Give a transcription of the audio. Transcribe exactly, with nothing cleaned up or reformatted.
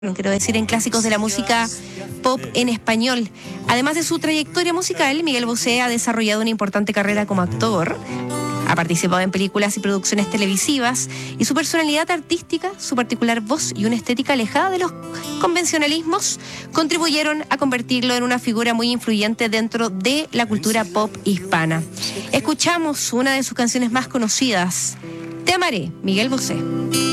quiero decir, en clásicos de la música pop en español. Además de su trayectoria musical, Miguel Bosé ha desarrollado una importante carrera como actor. Ha participado en películas y producciones televisivas y su personalidad artística, su particular voz y una estética alejada de los convencionalismos contribuyeron a convertirlo en una figura muy influyente dentro de la cultura pop hispana. Escuchamos una de sus canciones más conocidas, Te amaré, Miguel Bosé.